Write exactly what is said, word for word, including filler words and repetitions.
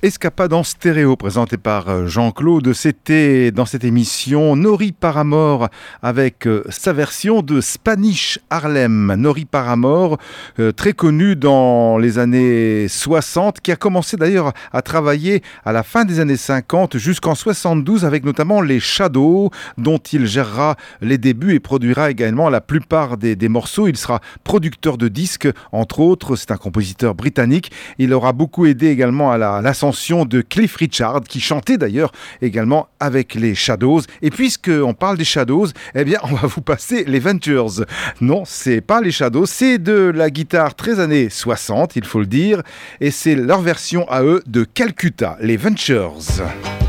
Escapade en stéréo présentée par Jean-Claude. C'était dans cette émission Nori Paramore avec sa version de Spanish Harlem. Nori Paramore, euh, très connu dans les années soixante, qui a commencé d'ailleurs à travailler à la fin des années cinquante jusqu'en soixante-douze avec notamment les Shadows, dont il gérera les débuts et produira également la plupart des, des morceaux. Il sera producteur de disques, entre autres. C'est un compositeur britannique. Il aura beaucoup aidé également à la, l'ascension de Cliff Richard, qui chantait d'ailleurs également avec les Shadows. Et puisqu'on parle des Shadows, eh bien, on va vous passer les Ventures. Non, c'est pas les Shadows, c'est de la guitare très années soixante, il faut le dire, et c'est leur version à eux de Calcutta, les Ventures.